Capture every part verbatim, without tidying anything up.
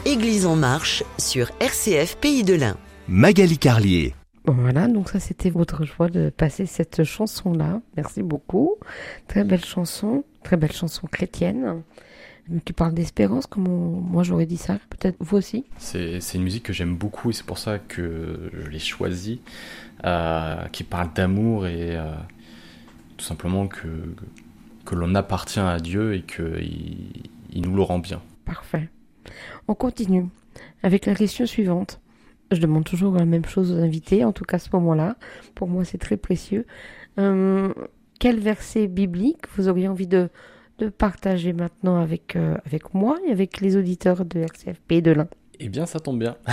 Église en marche sur R C F Pays de l'Ain. Magali Carlier. Bon, voilà, donc ça c'était votre choix de passer cette chanson-là. Merci beaucoup. Très belle chanson, très belle chanson chrétienne. Tu parles d'espérance, comme on- moi j'aurais dit ça, peut-être vous aussi. C'est, c'est une musique que j'aime beaucoup et c'est pour ça que je l'ai choisie, euh, qui parle d'amour et euh, tout simplement que, que l'on appartient à Dieu et qu'il il nous le rend bien. Parfait. On continue avec la question suivante. Je demande toujours la même chose aux invités, en tout cas à ce moment-là. Pour moi, c'est très précieux. Euh, quel verset biblique vous auriez envie de, de partager maintenant avec, euh, avec moi et avec les auditeurs de R C F P de l'Ain? Eh bien, ça tombe bien.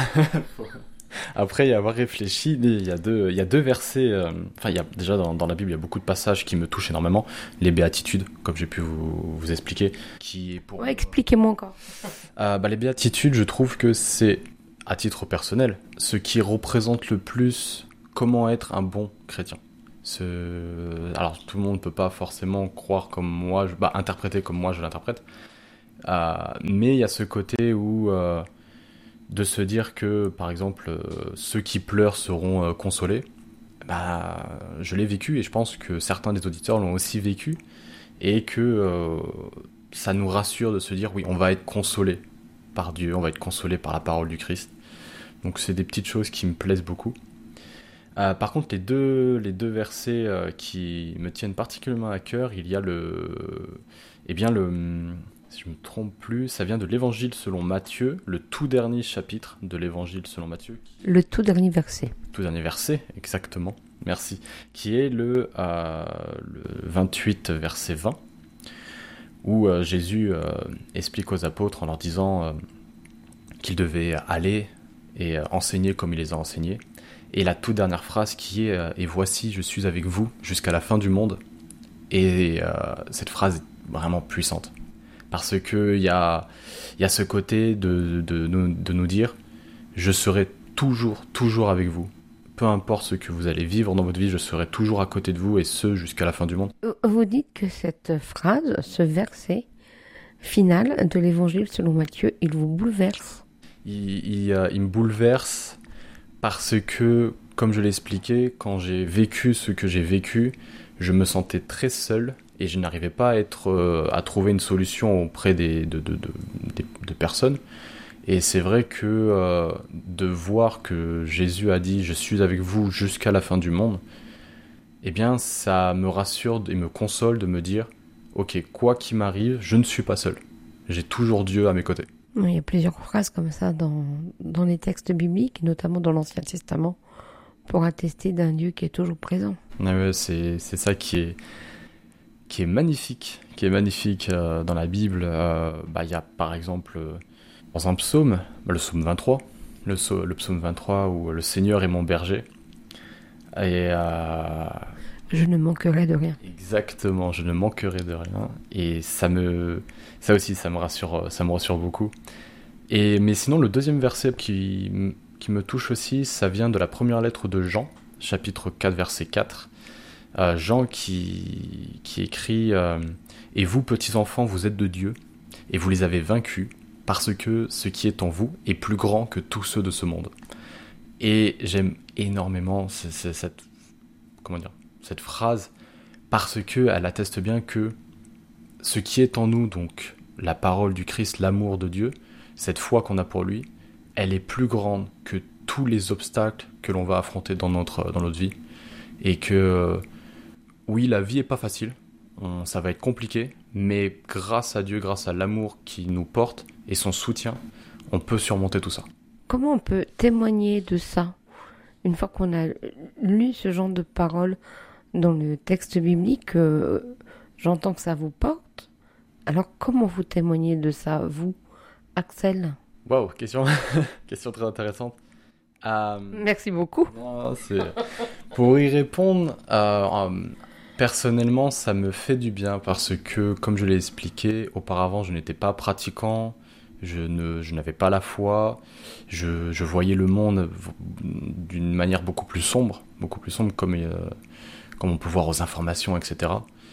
Après y avoir réfléchi, il y a deux, il y a deux versets. euh, Enfin, il y a déjà dans, dans la Bible, il y a beaucoup de passages qui me touchent énormément. Les béatitudes, comme j'ai pu vous, vous expliquer, qui est pour. Ouais, expliquez-moi encore. Euh, bah, les béatitudes, je trouve que c'est, à titre personnel, ce qui représente le plus comment être un bon chrétien. Ce... Alors, tout le monde ne peut pas forcément croire comme moi, je- bah, interpréter comme moi je l'interprète. Euh, mais il y a ce côté où euh, de se dire que, par exemple, euh, ceux qui pleurent seront euh, consolés. Bah, je l'ai vécu et je pense que certains des auditeurs l'ont aussi vécu et que euh, ça nous rassure de se dire oui, on va être consolé par Dieu, on va être consolé par la parole du Christ. Donc c'est des petites choses qui me plaisent beaucoup. Euh, par contre, les deux, les deux versets euh, qui me tiennent particulièrement à cœur, il y a le... Eh bien, le... Si je me trompe plus, ça vient de l'Évangile selon Matthieu, le tout dernier chapitre de l'Évangile selon Matthieu. Le tout dernier verset. Tout dernier verset, exactement, merci. Qui est le, euh, le vingt-huit, verset vingt, où euh, Jésus euh, explique aux apôtres en leur disant euh, qu'ils devaient aller et euh, enseigner comme il les a enseignés. Et la toute dernière phrase qui est euh, « Et voici, je suis avec vous jusqu'à la fin du monde ». Et euh, cette phrase est vraiment puissante. Parce qu'il y a, y a ce côté de, de, nous- de nous dire « Je serai toujours, toujours avec vous. Peu importe ce que vous allez vivre dans votre vie, je serai toujours à côté de vous et ce, jusqu'à la fin du monde. Euh, Vous dites que cette phrase, ce verset final de l'évangile selon Matthieu, il vous bouleverse. » Il, il, euh, il me bouleverse parce que, comme je l'ai expliqué, quand j'ai vécu ce que j'ai vécu, je me sentais très seul et je n'arrivais pas à, être, euh, à trouver une solution auprès des, de, de, de, des- de personnes. Et c'est vrai que euh, de voir que Jésus a dit « Je suis avec vous jusqu'à la fin du monde », eh bien, ça me rassure et me console de me dire « Ok, quoi qu'il m'arrive, je ne suis pas seul. J'ai toujours Dieu à mes côtés. » Il y a plusieurs phrases comme ça dans, dans les textes bibliques, notamment dans l'Ancien Testament, pour attester d'un Dieu qui est toujours présent. Ah ouais, c'est, c'est ça qui est, qui est magnifique, qui est magnifique euh, dans la Bible. Euh, bah, il y a par exemple euh, dans un psaume, bah, le psaume vingt-trois, le, so- le psaume vingt-trois où le Seigneur est mon berger. Et euh, Je ne manquerai de rien. exactement, je ne manquerai de rien. Et ça me, ça aussi, ça me rassure, ça me rassure beaucoup. Et mais sinon, le deuxième verset qui, m- qui me touche aussi, ça vient de la première lettre de Jean, chapitre quatre, verset quatre. Euh, Jean qui, qui écrit euh, Et vous, petits enfants, vous êtes de Dieu, et vous les avez vaincus, parce que ce qui est en vous est plus grand que tous ceux de ce monde. Et j'aime énormément ce- ce- cette, comment dire, cette phrase, parce que elle atteste bien que ce qui est en nous, donc la parole du Christ, l'amour de Dieu, cette foi qu'on a pour lui, elle est plus grande que tous les obstacles que l'on va affronter dans notre, dans notre vie. Et que, euh, oui, la vie est pas facile, on- ça va être compliqué, mais grâce à Dieu, grâce à l'amour qui nous porte et son soutien, on peut surmonter tout ça. Comment on peut témoigner de ça une fois qu'on a lu ce genre de paroles dans le texte biblique? euh, J'entends que ça vous porte. Alors comment vous témoignez de ça, vous, Axel? Waouh, question, question très intéressante. Euh, Merci beaucoup. non, c'est... Pour y répondre, euh, euh, personnellement, ça me fait du bien parce que, comme je l'ai expliqué, auparavant, je n'étais pas pratiquant, je, ne, je n'avais pas la foi, je, je voyais le monde v- d'une manière beaucoup plus sombre, beaucoup plus sombre comme, euh, comme on peut voir aux informations, et cetera.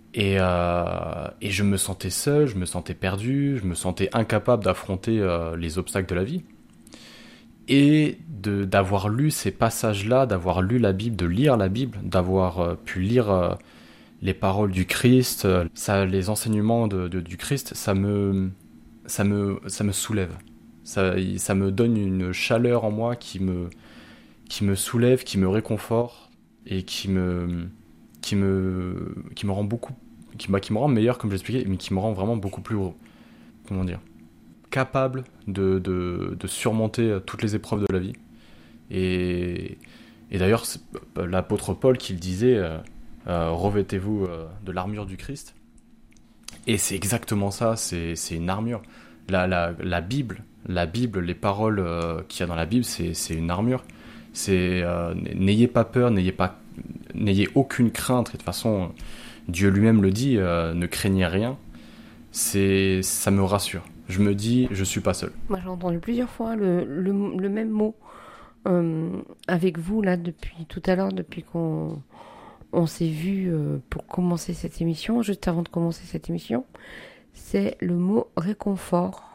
Et, euh, et je me sentais seul, je me sentais perdu, je me sentais incapable d'affronter euh, les obstacles de la vie. Et de, d'avoir lu ces passages-là, d'avoir lu la Bible, de lire la Bible, d'avoir euh, pu lire euh, les paroles du Christ, euh, ça, les enseignements de, de- du Christ, ça me, ça me, ça me soulève. Ça, ça me donne une chaleur en moi qui me, qui me soulève, qui me réconforte et qui me, qui me, qui me rend beaucoup, qui, bah, qui me rend meilleur, comme j'expliquais, mais qui me rend vraiment beaucoup plus, comment dire, capable de, de, de surmonter toutes les épreuves de la vie. Et, et d'ailleurs, c'est l'apôtre Paul qui le disait, euh, euh, revêtez-vous euh, de l'armure du Christ. Et c'est exactement ça, c'est, c'est une armure. La, la, la Bible, la Bible, les paroles euh, qu'il y a dans la Bible, c'est, c'est une armure. C'est, euh, n'ayez pas peur, n'ayez pas, n'ayez aucune crainte. Et de toute façon, Dieu lui-même le dit, euh, ne craignez rien. C'est, ça me rassure. Je me dis, je suis pas seul. Moi, j'ai entendu plusieurs fois le, le, le même mot euh, avec vous, là, depuis tout à l'heure, depuis qu'on on s'est vu euh, pour commencer cette émission, juste avant de commencer cette émission. C'est le mot réconfort.